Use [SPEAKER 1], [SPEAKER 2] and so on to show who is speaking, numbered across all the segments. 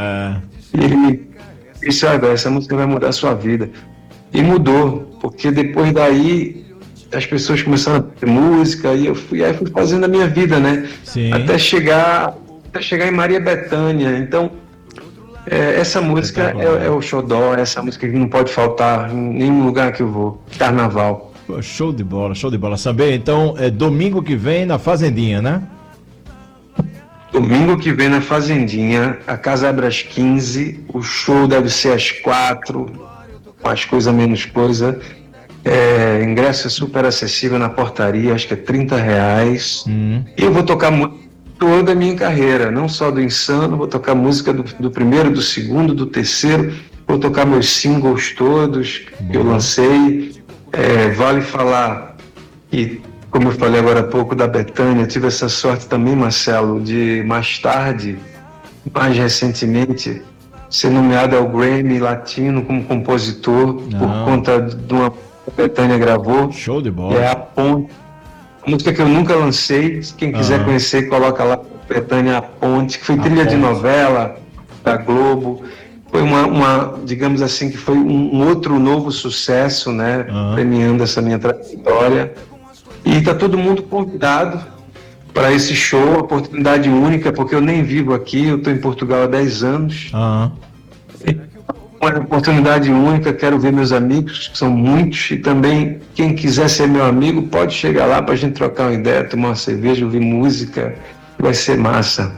[SPEAKER 1] E sabe, essa música vai mudar a sua vida. E mudou, porque depois daí as pessoas começaram a ter música e aí fui fazendo a minha vida, né?
[SPEAKER 2] Sim.
[SPEAKER 1] Até chegar em Maria Bethânia. Então, essa música é o xodó, essa música que não pode faltar em nenhum lugar que eu vou. Carnaval.
[SPEAKER 2] Pô, show de bola, show de bola. Sambê, então é domingo que vem na Fazendinha, né?
[SPEAKER 1] Domingo que vem na Fazendinha, a casa abre às 15, o show deve ser às 4, mais coisa, menos coisa. Ingresso é super acessível na portaria, acho que é R$30. E eu vou tocar toda a minha carreira, não só do Insano, vou tocar música do primeiro, do segundo, do terceiro, vou tocar meus singles todos que eu lancei. Vale falar que, como eu falei agora há pouco da Bethânia, eu tive essa sorte também, Marcelo, de mais tarde, mais recentemente, ser nomeado ao Grammy Latino como compositor por conta de uma que a Bethânia gravou.
[SPEAKER 2] Show de bola.
[SPEAKER 1] É a Ponte, música que eu nunca lancei. Quem quiser conhecer, coloca lá Bethânia A Ponte, que foi trilha de novela da Globo. Foi uma digamos assim, que foi um outro novo sucesso, né? Premiando essa minha trajetória. E está todo mundo convidado para esse show, oportunidade única, porque eu nem vivo aqui, eu estou em Portugal há 10 anos. Uma oportunidade única, quero ver meus amigos, que são muitos, e também quem quiser ser meu amigo pode chegar lá para a gente trocar uma ideia, tomar uma cerveja, ouvir música, vai ser massa.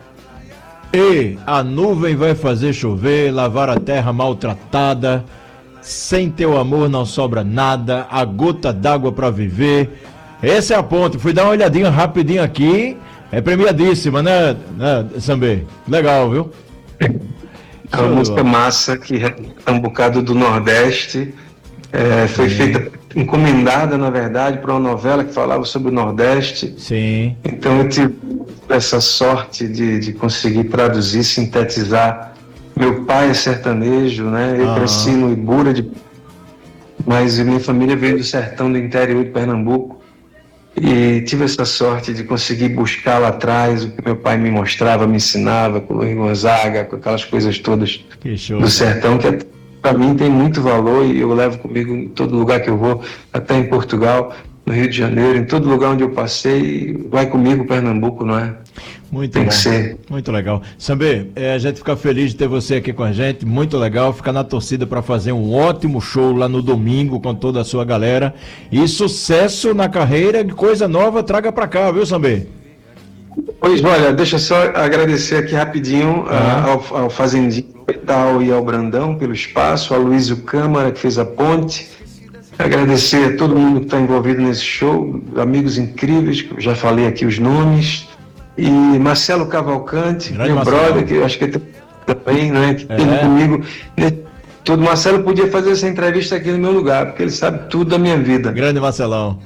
[SPEAKER 2] E a nuvem vai fazer chover, lavar a terra maltratada, sem teu amor não sobra nada, a gota d'água para viver. Essa é a ponte, fui dar uma olhadinha rapidinho aqui, é premiadíssima, né, Sambê? Legal, viu?
[SPEAKER 1] É uma música massa que é um bocado do Nordeste, foi feita, encomendada na verdade para uma novela que falava sobre o Nordeste.
[SPEAKER 2] Sim.
[SPEAKER 1] Então eu tive essa sorte de conseguir traduzir, sintetizar. Meu pai é sertanejo, né? Eu cresci no Ibura, mas minha família veio do sertão do interior de Pernambuco. E tive essa sorte de conseguir buscar lá atrás o que meu pai me mostrava, me ensinava, com o Luiz Gonzaga, com aquelas coisas todas do sertão, que para mim tem muito valor e eu levo comigo em todo lugar que eu vou, até em Portugal, no Rio de Janeiro, em todo lugar onde eu passei, vai comigo Pernambuco, não é?
[SPEAKER 2] Muito
[SPEAKER 1] tem
[SPEAKER 2] bom.
[SPEAKER 1] Que ser.
[SPEAKER 2] Muito legal. Sambê, a gente fica feliz de ter você aqui com a gente, muito legal, ficar na torcida para fazer um ótimo show lá no domingo com toda a sua galera e sucesso na carreira, coisa nova, traga para cá, viu, Sambê?
[SPEAKER 1] Pois, olha, deixa eu só agradecer aqui rapidinho ao Fazendinho e ao Brandão pelo espaço, a Luísio Câmara que fez a ponte, agradecer a todo mundo que está envolvido nesse show, amigos incríveis, que eu já falei aqui os nomes, e Marcelo Cavalcante,
[SPEAKER 2] grande
[SPEAKER 1] meu
[SPEAKER 2] Marcelo.
[SPEAKER 1] brother, que eu acho que também, né, que teve comigo. Todo Marcelo podia fazer essa entrevista aqui no meu lugar, porque ele sabe tudo da minha vida.
[SPEAKER 2] Grande Marcelão.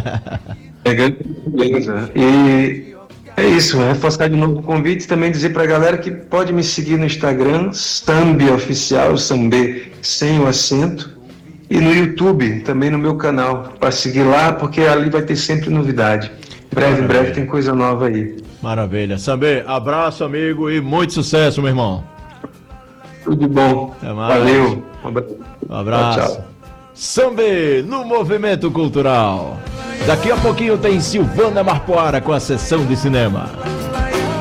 [SPEAKER 1] E é isso, reforçar de novo o convite e também dizer pra galera que pode me seguir no Instagram, Sambê Oficial, Sambê sem o acento, e no YouTube, também no meu canal, para seguir lá, porque ali vai ter sempre novidade. Breve tem coisa nova aí.
[SPEAKER 2] Maravilha. Sambê, abraço, amigo, e muito sucesso, meu irmão.
[SPEAKER 1] Tudo de bom. Valeu.
[SPEAKER 2] Um abraço.
[SPEAKER 1] Tchau.
[SPEAKER 2] Sambê no Movimento Cultural. Daqui a pouquinho tem Silvana Marpoara com a sessão de cinema.